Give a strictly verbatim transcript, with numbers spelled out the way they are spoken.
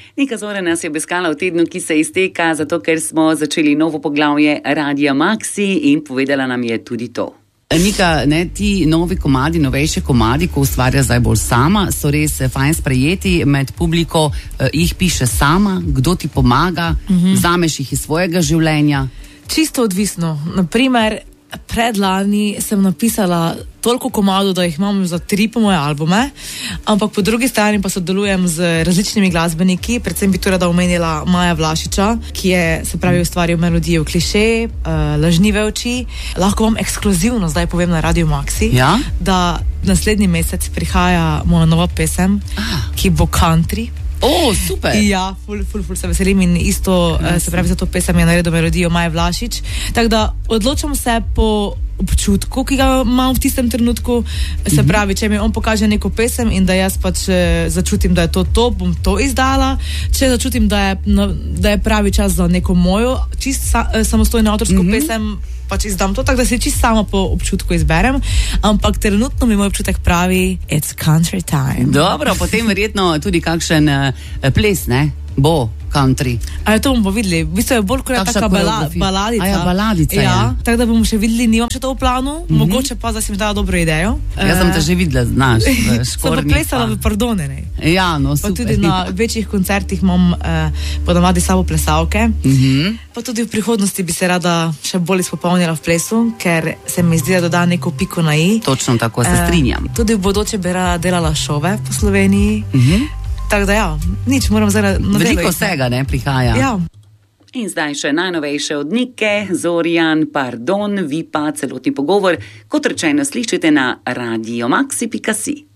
Nika Zora nas je obiskala v tednu, ki se izteka, zato ker smo začeli novo poglavje Radia Maxi in povedala nam je tudi to. Nika, ne, ti novi komadi, novejše komadi, ko ustvarja zdaj bolj sama, so res fajn sprejeti med publiko, eh, jih piše sama, kdo ti pomaga, mm-hmm. vzameš jih iz svojega življenja? Čisto odvisno. Naprimer, predlani sem napisala toliko komadov, da jih imam za tri po moje albume, ampak po drugi strani pa sodelujem z različnimi glasbeniki, predvsem bi tu rada omenila Maja Vlašiča, ki je, se pravi, ustvaril melodijo Kliše, uh, Lažnive oči. Lahko vam ekskluzivno zdaj povem na Radio Maxi, ja? Da naslednji mesec prihaja moja nova pesem, ah. ki bo country. O, super! Ja, ful, ful, ful se veselim in isto, uh, se pravi, za to pesem je naredil melodijo Maja Vlašič. Tako da odločam se po občutku, ki ga imam v tistem trenutku, se pravi, če mi on pokaže neko pesem in da jaz pač eh, začutim, da je to to, bom to izdala. Če začutim, da je, no, da je pravi čas za neko mojo čist sa, eh, samostojno avtorsko mm-hmm. pesem, pač izdam to, tako da se čisto sama po občutku izberem, ampak trenutno mi moj občutek pravi it's country time. Dobro, potem verjetno tudi kakšen uh, ples, ne? Bo country. A to bomo videli. V bistvu je bolj kot taka bala, baladica. A ja, baladica, ja. ja. Tako da bomo še videli, nimam še to v planu, mm-hmm. mogoče pa, da si mi dala dobro idejo. Jaz sem te že videla, znaš, v Škornji. Sem pa plesala v Pardone, ne? Ja, no, super. Pa tudi na večjih koncertih imam uh, ponavadi sabo plesalke. Mm-hmm. Pa tudi v prihodnosti bi se rada še bolj izpopolnila v plesu, ker se mi zdi, da doda neko piko na i. Točno tako, se strinjam. Uh, tudi v bodoče bi rada delala šove po Sloveniji. Mm-hmm. Tako da ja, nič, moram zdaj na veliko vsega, ne, prihaja. Ja. In zdaj še najnovejše od Nike, Zorjan, Pardon, vi pa celotni pogovor, kot rečeno, slišite na radio maxi pika si.